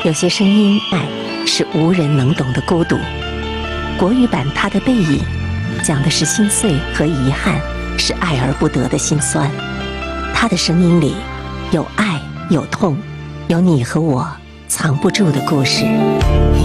有些声音，爱是无人能懂的孤独。国语版《他的背影》讲的是心碎和遗憾，是爱而不得的心酸。他的声音里有爱，有痛，有你和我藏不住的故事。